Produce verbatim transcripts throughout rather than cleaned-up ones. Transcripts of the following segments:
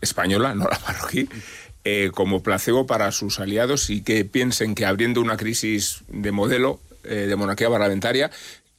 española, no la marroquí, eh, como placebo para sus aliados y que piensen que abriendo una crisis de modelo, eh, de monarquía parlamentaria,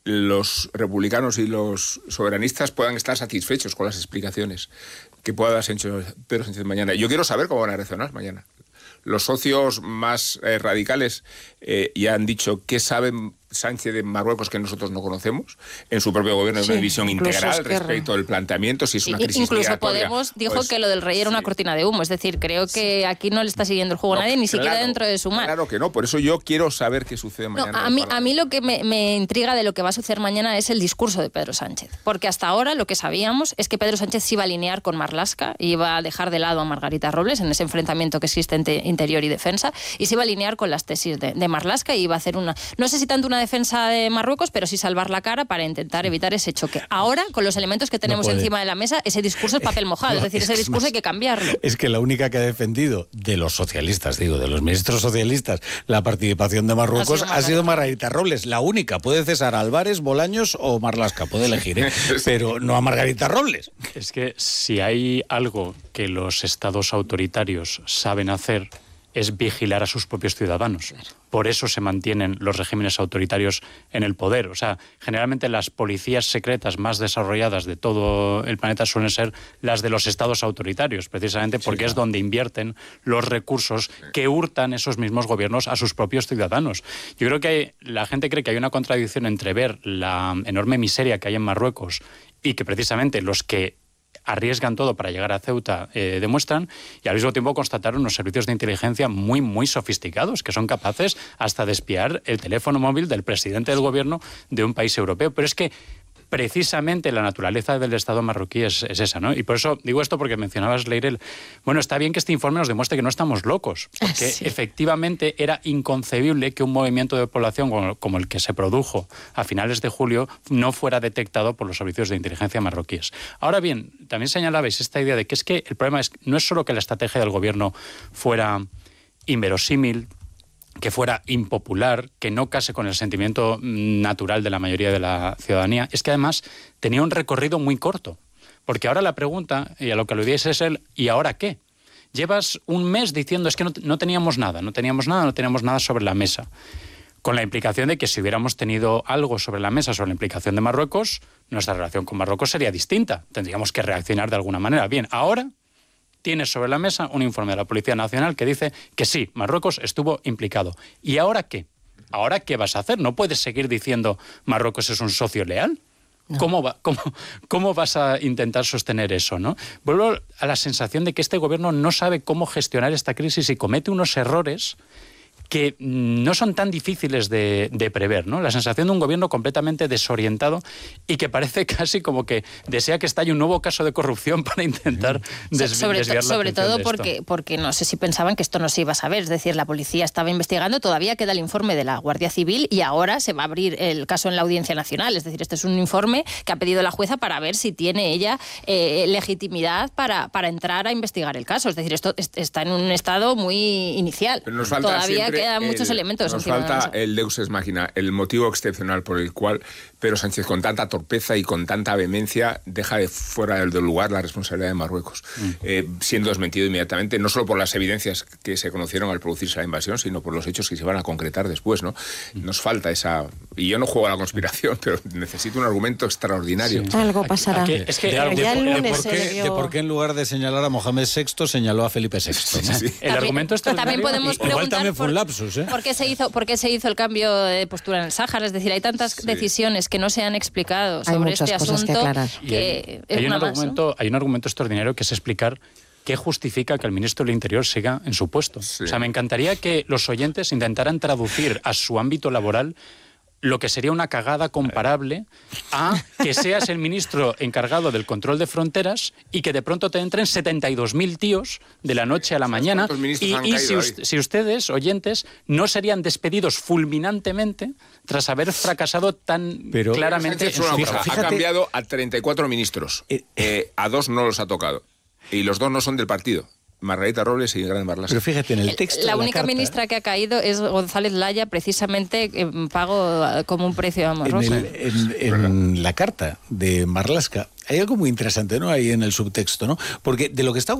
los republicanos y los soberanistas puedan estar satisfechos con las explicaciones que pueda dar Pedro Sánchez mañana. Yo quiero saber cómo van a reaccionar mañana. Los socios más eh, radicales eh, ya han dicho qué saben Sánchez de Marruecos que nosotros no conocemos. En su propio gobierno hay sí, una visión integral respecto del planteamiento, si es una crisis incluso migratoria. Podemos dijo pues, que lo del rey era sí. una cortina de humo. Es decir, creo que aquí no le está siguiendo el juego no, a nadie, ni claro, siquiera dentro de su mar. Claro que no, por eso yo quiero saber qué sucede mañana. No, a, mí, a mí lo que me, me intriga de lo que va a suceder mañana es el discurso de Pedro Sánchez. Porque hasta ahora lo que sabíamos es que Pedro Sánchez se iba a alinear con Marlaska, iba a dejar de lado a Margarita Robles en ese enfrentamiento que existe entre interior y defensa, y se iba a alinear con las tesis de, de Marlaska y iba a hacer una, no sé si tanto una defensa de Marruecos, pero sí salvar la cara para intentar evitar ese choque. Ahora, con los elementos que tenemos no encima de la mesa, ese discurso es papel mojado, no, es decir, es ese discurso más, hay que cambiarlo. Es que la única que ha defendido, de los socialistas, digo, de los ministros socialistas, la participación de Marruecos, ha sido, ha sido Margarita Robles, la única. Puede cesar a Álvarez, Bolaños o Marlaska, puede elegir, ¿eh? Pero no a Margarita Robles. Es que si hay algo que los estados autoritarios saben hacer, es vigilar a sus propios ciudadanos. Por eso se mantienen los regímenes autoritarios en el poder. O sea, generalmente las policías secretas más desarrolladas de todo el planeta suelen ser las de los estados autoritarios, precisamente porque sí, claro. es donde invierten los recursos que hurtan esos mismos gobiernos a sus propios ciudadanos. Yo creo que hay, la gente cree que hay una contradicción entre ver la enorme miseria que hay en Marruecos y que precisamente los que arriesgan todo para llegar a Ceuta, eh, demuestran, y al mismo tiempo constataron unos servicios de inteligencia muy, muy sofisticados, que son capaces hasta de espiar el teléfono móvil del presidente del gobierno de un país europeo. Pero es que precisamente la naturaleza del Estado marroquí es, es esa, ¿no? Y por eso digo esto porque mencionabas, Leirel, bueno, está bien que este informe nos demuestre que no estamos locos, porque sí. efectivamente era inconcebible que un movimiento de población como, como el que se produjo a finales de julio no fuera detectado por los servicios de inteligencia marroquíes. Ahora bien, también señalabais esta idea de que es que el problema es, no es solo que la estrategia del gobierno fuera inverosímil, que fuera impopular, que no case con el sentimiento natural de la mayoría de la ciudadanía, es que además tenía un recorrido muy corto. Porque ahora la pregunta, y a lo que aludíais, es el ¿y ahora qué? Llevas un mes diciendo es que no, no teníamos nada, no teníamos nada, no teníamos nada sobre la mesa. Con la implicación de que si hubiéramos tenido algo sobre la mesa sobre la implicación de Marruecos, nuestra relación con Marruecos sería distinta. Tendríamos que reaccionar de alguna manera. Bien, ahora tienes sobre la mesa un informe de la Policía Nacional que dice que sí, Marruecos estuvo implicado. ¿Y ahora qué? ¿Ahora qué vas a hacer? ¿No puedes seguir diciendo Marruecos es un socio leal? No. ¿Cómo, va, cómo, ¿Cómo vas a intentar sostener eso, no? Vuelvo a la sensación de que este gobierno no sabe cómo gestionar esta crisis y comete unos errores que no son tan difíciles de, de prever, ¿no? La sensación de un gobierno completamente desorientado y que parece casi como que desea que estalle un nuevo caso de corrupción para intentar des, sobre desviar to, la sobre atención todo de porque, esto. porque no sé si pensaban que esto no se iba a saber, es decir, la policía estaba investigando, todavía queda el informe de la Guardia Civil y ahora se va a abrir el caso en la Audiencia Nacional, es decir, este es un informe que ha pedido la jueza para ver si tiene ella eh, legitimidad para, para entrar a investigar el caso, es decir, esto está en un estado muy inicial, pero nos falta todavía quedan muchos el... elementos. Nos falta el deus ex machina, el motivo excepcional por el cual Pedro Sánchez, con tanta torpeza y con tanta vehemencia, deja de fuera del lugar la responsabilidad de Marruecos, mm. eh, siendo desmentido inmediatamente, no solo por las evidencias que se conocieron al producirse la invasión, sino por los hechos que se van a concretar después, ¿no? Mm. Nos falta esa... Y yo no juego a la conspiración, pero necesito un argumento extraordinario. Sí. Algo pasará. Aquí, aquí, es que de, algo, de, ya el de, lunes por qué, se dio... de por qué en lugar de señalar a Mohamed sexto señaló a Felipe sexto, ¿no? Sí, sí. El argumento extraordinario... También podemos Igual también fue un por, lapsus, ¿eh? ¿por qué se hizo, por qué se hizo el cambio de postura en el Sáhara? Es decir, hay tantas sí. decisiones que no se han explicado sobre hay muchas este cosas asunto que aclarar. que hay, es hay, una un más, argumento, ¿no? hay un argumento extraordinario que es explicar qué justifica que el ministro del Interior siga en su puesto. Sí. O sea, me encantaría que los oyentes intentaran traducir a su ámbito laboral lo que sería una cagada comparable a que seas el ministro encargado del control de fronteras y que de pronto te entren setenta y dos mil tíos de la noche a la mañana y, y si, si ustedes, oyentes, no serían despedidos fulminantemente tras haber fracasado tan Pero, claramente en su fija, ha cambiado a treinta y cuatro ministros, eh, eh, a dos no los ha tocado y los dos no son del partido. Margarita Robles y Gran Marlaska. Pero fíjate, en el texto La de la única carta, ministra que ha caído es González Laya, precisamente en pago como un precio amoroso. En, el, en, en la carta de Marlaska hay algo muy interesante, ¿no? Ahí en el subtexto, ¿no? Porque de lo que está